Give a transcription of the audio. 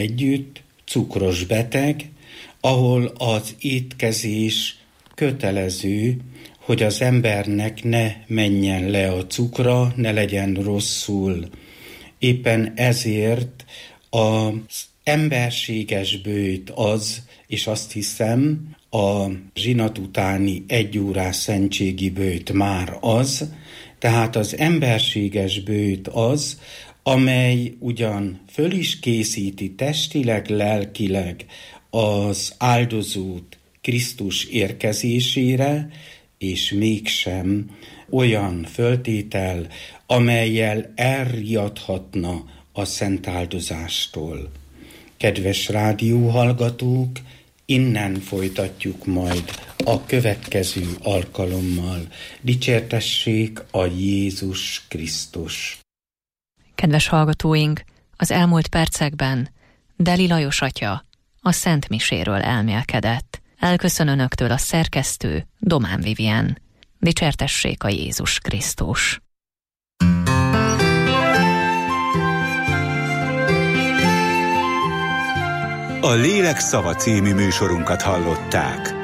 együtt cukros beteg, ahol az étkezés kötelező, hogy az embernek ne menjen le a cukra, ne legyen rosszul. Éppen ezért az emberséges böjt az, és azt hiszem, a zsinat utáni 1 órás szentségi böjt már az, tehát az emberséges böjt az, amely ugyan föl is készíti testileg, lelkileg az áldozót Krisztus érkezésére, és mégsem olyan föltétel, amellyel elriadhatna a szent áldozástól. Kedves rádióhallgatók, innen folytatjuk majd a következő alkalommal. Dicsértessék a Jézus Krisztus! Kedves hallgatóink, az elmúlt percekben Deli Lajos atya a Szent Miséről elmélkedett. Elköszön önöktől a szerkesztő, Domán Vivien. Dicsértessék a Jézus Krisztus! A Lélek szava című műsorunkat hallották.